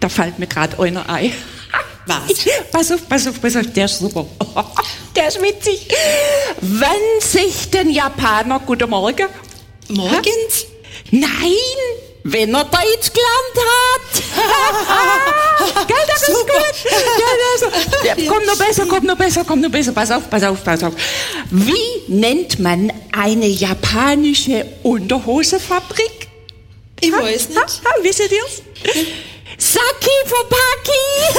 da fällt mir gerade einer ein. Was? Pass auf, der ist super. Der ist witzig. Wenn sich den Japaner, guten Morgen. Morgens? Nein, wenn er Deutsch gelernt hat. Gell, das ist gut. Ja, kommt noch besser. Pass auf. Wie nennt man eine japanische Unterhosefabrik? Ich weiß nicht. Wisst ihr's? Saki Popaki!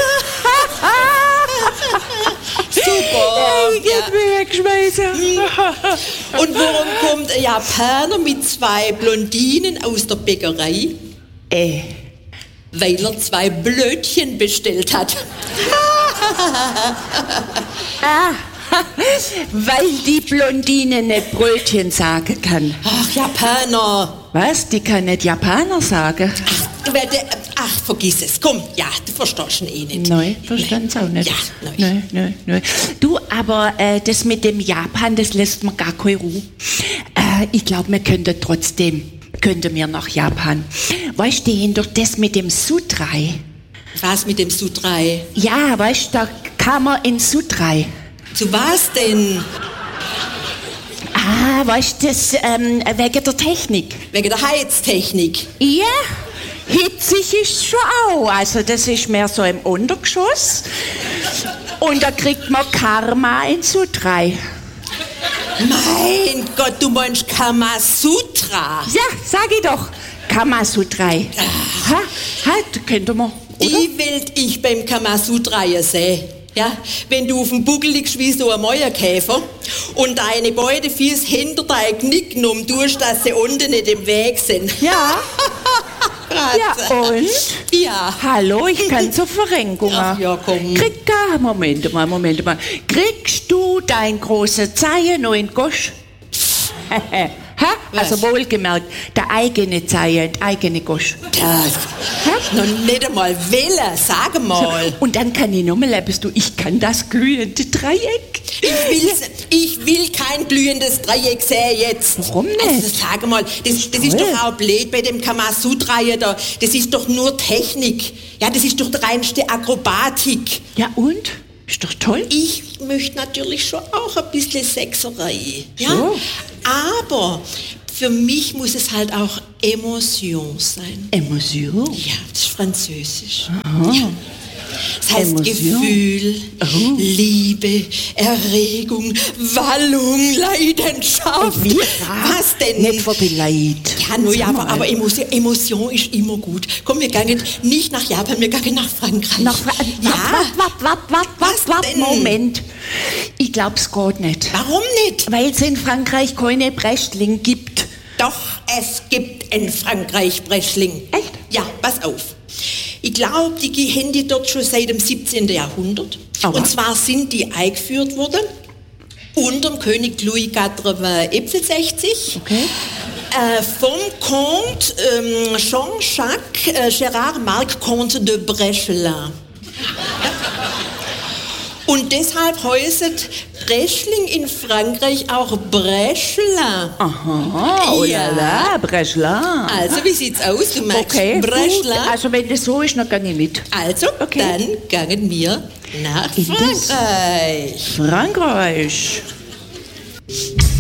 Super! Ich hab mir weggeschmeißen. Und warum kommt ein Japaner mit 2 Blondinen aus der Bäckerei? Weil er 2 Blödchen bestellt hat. Weil die Blondine nicht Brötchen sagen kann. Ach, Japaner! Was? Die kann nicht Japaner sagen? Ach, vergiss es. Komm, ja, du verstehst ihn eh nicht. Nein, verstand's auch nicht. Ja, Nein. Du, aber das mit dem Japan, das lässt mir gar keine Ruhe. Ich glaube, wir könnten wir nach Japan. Weißt du, die haben doch das mit dem Sutrai. Was mit dem Sutrai? Ja, weißt du, da kann man in Sutrai. Zu was denn? Weißt du, das wegen der Technik. Wegen der Heiztechnik. Ja, hitzig ist schon auch. Also das ist mehr so im Untergeschoss. Und da kriegt man Karma in Sutrai. Mein Gott, du meinst Kamasutra? Ja, sag ich doch. Kamasutrai. Könnte man, oder? Die will ich beim Kamasutra sehen. Ja, wenn du auf dem Buckel liegst wie so ein Mäuerkäfer und deine beiden Füße hinter dein Knick genommen tust, dass sie unten nicht im Weg sind. Ja. Ja, und? Ja. Hallo, ich kann zur Verrenkung. Ach ja, komm. Moment mal. Kriegst du dein große Zeichen noch in Gosch? Also wohlgemerkt, der eigene Zeichen, der eigene Gosch. Das noch nicht einmal wählen, sag mal. Und dann kann ich nochmal etwas, ich kann das glühende Dreieck. Ich will kein glühendes Dreieck sehen jetzt. Warum nicht? Also sag mal, das ist doch auch blöd bei dem Kamasutra da. Das ist doch nur Technik. Ja, das ist doch die reinste Akrobatik. Ja und? Ist doch toll. Ich möchte natürlich schon auch ein bisschen Sexerei. Ja? So. Aber für mich muss es halt auch Emotion sein. Emotion? Ja, das ist Französisch. Aha. Ja. Das heißt Emotion. Gefühl, Liebe, Erregung, Wallung, Leidenschaft. Wie? Was denn? Nicht von Beleidigt. Ja, nur ja, aber Emotion ist immer gut. Komm, wir gehen nicht nach Japan, wir gehen nach Frankreich. Wart, Moment. Ich glaub's geht nicht. Warum nicht? Weil es in Frankreich keine Breschling gibt. Doch, es gibt in Frankreich Breschling. Echt? Ja, pass auf. Ich glaube, die haben die dort schon seit dem 17. Jahrhundert. Aber. Und zwar sind die eingeführt worden unter dem König Louis XIV. Okay. Vom Comte Jean-Jacques Gérard Marc Comte de Brechelin. Und deshalb heißt Breschling in Frankreich auch Brechelin. Aha, oh Ja. la la, Breschling. Also, wie sieht's aus? Du magst Okay, Brechelin? gut. Also wenn das so ist, dann gehe ich mit. Also, Okay. dann gehen wir nach In das- Frankreich. Frankreich.